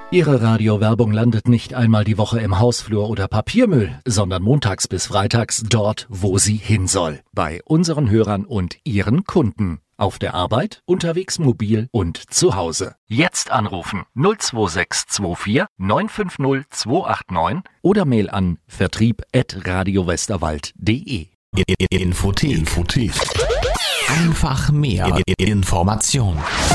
Ihre Radiowerbung landet nicht einmal die Woche im Hausflur oder Papiermüll, sondern montags bis freitags dort, wo sie hin soll. Bei unseren Hörern und Ihren Kunden. Auf der Arbeit, unterwegs mobil und zu Hause. Jetzt anrufen 02624 950 289 oder Mail an vertrieb@radiowesterwald.de. Infothek. Einfach mehr Information.